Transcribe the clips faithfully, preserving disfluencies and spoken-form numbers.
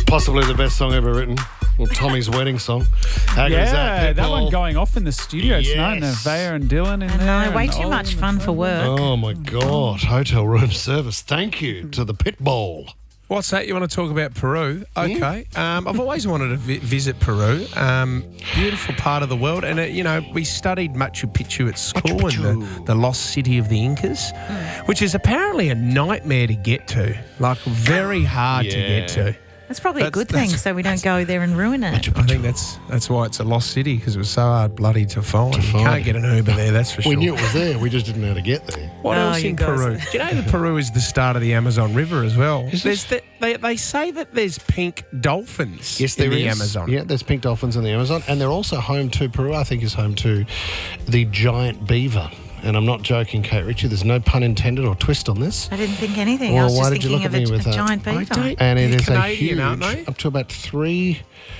Possibly the best song ever written. Well, Tommy's wedding song. How yeah, goes that? that one going off in the studio Yes. tonight. Nevea and Dylan in I there. know, way and too Ollie much in the fun for front. work. Oh, my God. Hotel room service. Thank you to the Pit Bowl. What's that? You want to talk about Peru? Okay. Um, I've always wanted to vi- visit Peru. Um, beautiful part of the world. And, uh, you know, we studied Machu Picchu at school Machu and Picchu. the, the lost city of the Incas, which is apparently a nightmare to get to. Like, very hard to Yeah. get to. That's probably a That's- good thing, that's- so we don't go there and ruin it. I think that's that's why it's a lost city, because it was so hard bloody to find. You find. can't get an Uber there, that's for sure. We knew it was there. We just didn't know how to get there. What Oh, else you in guys. Peru? Do you know that Peru is the start of the Amazon River as well? Is There's this- the, they, they say that there's pink dolphins Yes, in there the is. Amazon. Yeah, there's pink dolphins in the Amazon. And they're also home to, Peru, I think, is home to the giant beaver. And I'm not joking, Kate Ritchie. There's no pun intended or twist on this. I didn't think anything. Well, I was why just did you thinking look of at a, me with a that? giant I beaver. don't- And it They're is a Canadian, huge, aren't they? up to about three...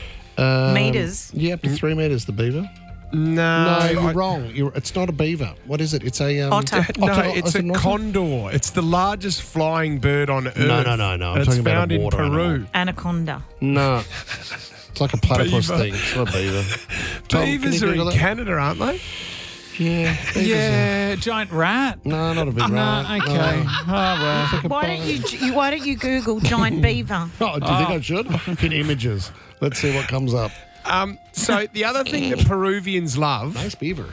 Um, Metres? Yeah, up to three metres, the beaver. No, No, you're I- wrong. You're, it's not a beaver. What is it? It's a... Um, Otter. No, Otter- it's is a it an otter? condor. It's the largest flying bird on Earth. No, no, no, no. I'm And talking it's about a found in water Peru. animal. Anaconda. No. It's like a platypus Beaver. thing. It's not a beaver. Tom, can Beavers you are Google in that? Canada, aren't they? Yeah. beavers are- Yeah, giant rat. No, not a big No, rat. okay. No. Oh, well. Like a Why don't you, you Why don't you Google giant beaver? Oh, do you think I should? Get images. Let's see what comes up. Um, so the other thing that Peruvians love Nice beaver.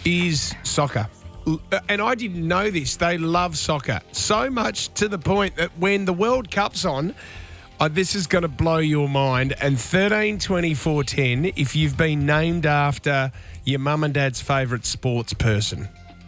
is soccer. L- And I didn't know this. They love soccer so much to the point that when the World Cup's on, uh, this is going to blow your mind. And thirteen twenty-four ten, if you've been named after your mum and dad's favourite sports person,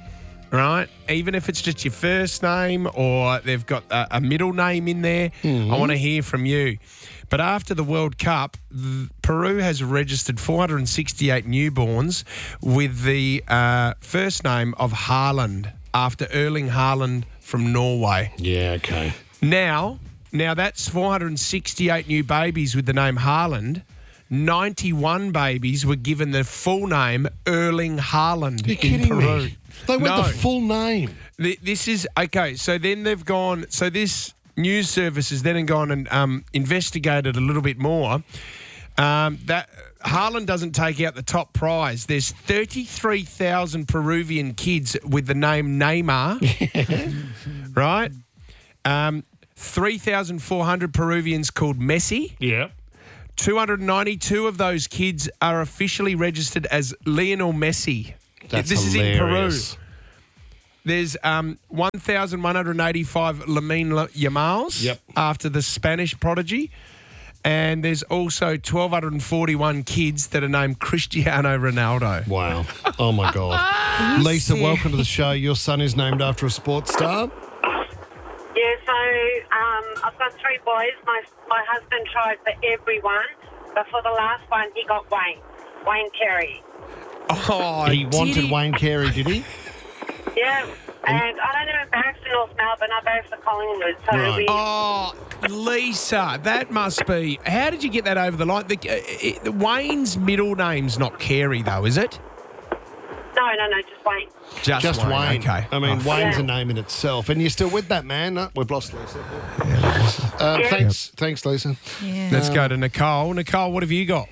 right? Even if it's just your first name or they've got a, a middle name in there, I want to hear from you. But after the World Cup, th- Peru has registered four hundred sixty-eight newborns with the uh, first name of Haaland, after Erling Haaland from Norway. Yeah, okay. Now, now that's four hundred sixty-eight new babies with the name Haaland. ninety-one babies were given the full name Erling Haaland You're in kidding Peru. me. They went No. the full name. Th- This is okay. So then they've gone. So this news service has then gone and um, investigated a little bit more. Um, that Haaland doesn't take out the top prize. There's thirty-three thousand Peruvian kids with the name Neymar, right? Um, three thousand four hundred Peruvians called Messi. Yeah. two hundred ninety-two of those kids are officially registered as Lionel Messi. That's this hilarious. is in Peru. There's um, one thousand one hundred eighty-five Lamine Yamals Yep. after the Spanish prodigy. And there's also one thousand two hundred forty-one kids that are named Cristiano Ronaldo. Wow. Oh, my God. Lisa, welcome to the show. Your son is named after a sports star. Yeah, so um, I've got three boys. My my husband tried for everyone, but for the last one, he got Wayne, Wayne Carey. Oh, He did wanted he? Wayne Carey, did he? Yeah, and I don't know Barracks for North Melbourne. I barracks for Collingwood. So Right. we, Oh, Lisa, that must be. How did you get that over the line? The, uh, it, Wayne's middle name's not Carey, though, is it? no, no, no, just Wayne. Just, Just Wayne. Okay. I mean, Oh, Wayne's Yeah. a name in itself. And you're still with that man. No, we've lost Lisa. Um, Yeah. Thanks, thanks, Lisa. Yeah. Let's go to Nicole. Nicole, what have you got?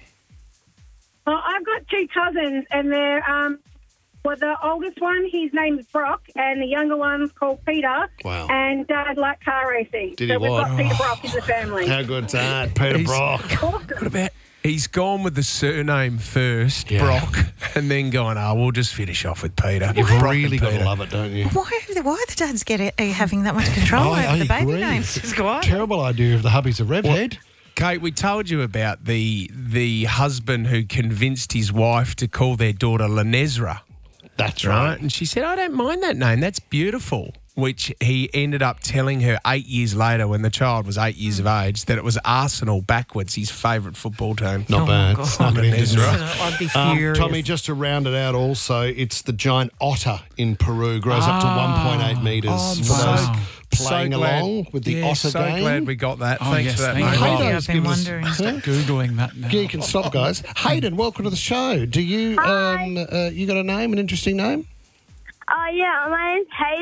Well, I've got two cousins, and they're um, well, the oldest one, his name's Brock, and the younger one's called Peter. Wow. And Dad liked car racing, Did so he we've what? got Peter Brock in the family. How good's that? Peter He's- Brock. What about he's gone with the surname first, Yeah. Brock, and then gone, oh, we'll just finish off with Peter. You've Brock really and got to Peter. love it, don't you? Why, why the dads get it, are you having that much control I- over I the baby agree. names? It's quite. Terrible idea if the hubby's a redhead. Kate, we told you about the the husband who convinced his wife to call their daughter Lanesra, That's right? right. And she said, I don't mind that name. That's beautiful. Which he ended up telling her eight years later, when the child was eight years of age, that it was Arsenal backwards, his favourite football team. Not Oh, bad. God. Snuck it in, didn't you? I'd be Um, furious. Tommy, just to round it out also, it's the giant otter in Peru, grows up to one point eight metres. Oh, For so- those so playing glad- along with the yeah, otter so game. glad we got that. Oh, Thanks yes, for that, thank mate. you. Hey, Hayden's I've been given us- wondering. Huh? Googling that now. Yeah, you can stop, guys. Hayden, welcome to the show. Do you um, uh, you got a name, an interesting name? Oh, yeah, my name's Hayden,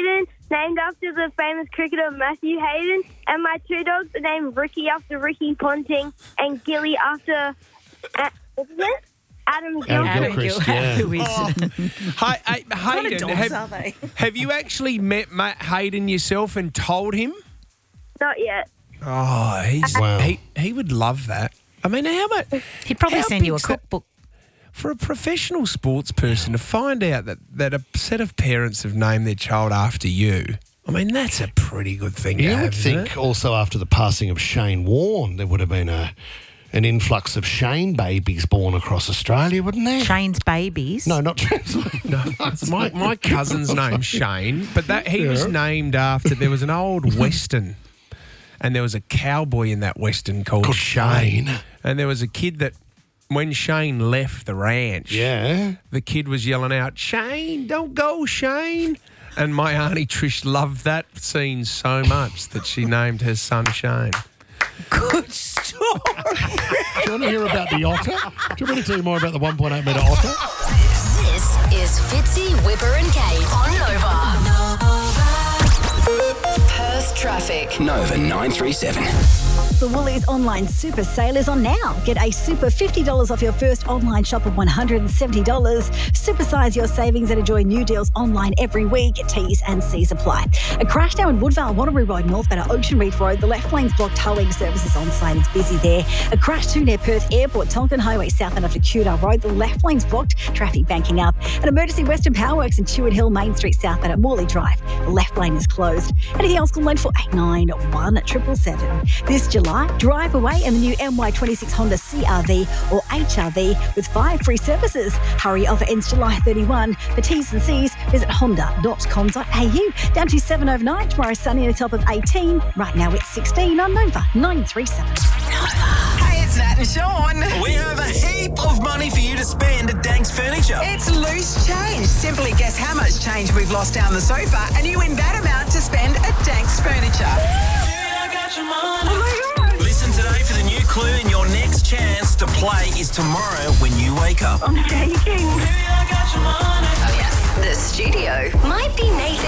named after the famous cricketer Matthew Hayden, and my two dogs are named Ricky after Ricky Ponting and Gilly after uh, what's his name? Adam Gilchrist. Adam Gilchrist, yeah. Who is Oh. Hey, hey, What kind of Hayden, dogs have, are they? have you actually met Matt Hayden yourself and told him? Not yet. Oh, he's, Wow. he, he would love that. I mean, how much... He'd probably how send you a big's that- cookbook. For a professional sports person to find out that, that a set of parents have named their child after you, I mean, that's a pretty good thing to You have, would isn't think it? also after the passing of Shane Warne, there would have been a an influx of Shane babies born across Australia, wouldn't there? Shane's babies. No, not translated. No, my, my cousin's name's Shane, but that he was named after, there was an old Western, and there was a cowboy in that Western called, Called Shane. Shane. And there was a kid that, when Shane left the ranch, Yeah. the kid was yelling out, Shane, don't go, Shane. And my auntie Trish loved that scene so much that she named her son Shane. Good story. Do you want to hear about the otter? Do you want me to tell you more about the one point eight metre otter? This is Fitzy, Whipper and Kate on Nova. Perth traffic. Nova nine three seven. The Woolies online super sale is on now. Get a super fifty dollars off your first online shop of one hundred seventy dollars. Supersize your savings and enjoy new deals online every week. T's and C's apply. A crash now in Woodvale, Wanneroo Road, northbound at Ocean Reef Road. The left lane's blocked. Towing services on site. It's busy there. A crash too near Perth Airport, Tonkin Highway, southbound after Cudar Road. The left lane's blocked. Traffic banking up. An emergency Western Powerworks in Chewett Hill, Main Street, southbound at Morley Drive. The left lane is closed. Anything else, call line for eight nine one seven seven seven. This July, drive away in the new M Y twenty-six Honda C R V or H R V with five free services. Hurry, offer ends July thirty-first. For T's and C's, visit honda dot com dot a u. Down to seven overnight. Tomorrow sunny and a top of eighteen. Right now it's sixteen on Nova nine three seven. Hey, it's Nat and Sean. We have a heap of money for you to spend at Danks Furniture. It's loose change. Simply guess how much change we've lost down the sofa and you win that amount to spend at Danks Furniture. Oh my God. Listen today for the new clue, and your next chance to play is tomorrow when you wake up. I'm shaking. Oh, yeah. The studio might be Nathan